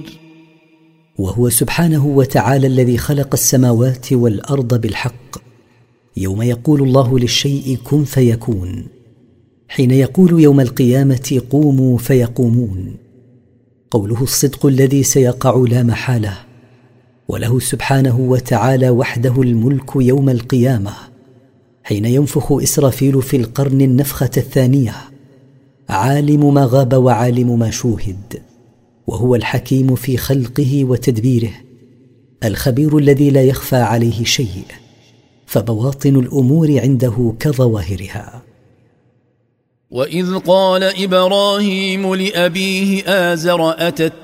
وهو سبحانه وتعالى الذي خلق السماوات والأرض بالحق، يوم يقول الله للشيء كن فيكون، حين يقول يوم القيامة قوموا فيقومون. قوله الصدق الذي سيقع لا محالة، وله سبحانه وتعالى وحده الملك يوم القيامة، حين ينفخ إسرافيل في القرن النفخة الثانية، عالم ما غاب وعالم ما شوهد، وهو الحكيم في خلقه وتدبيره، الخبير الذي لا يخفى عليه شيء، فبواطن الأمور عنده كظواهرها. وإذ قال إبراهيم لأبيه آزر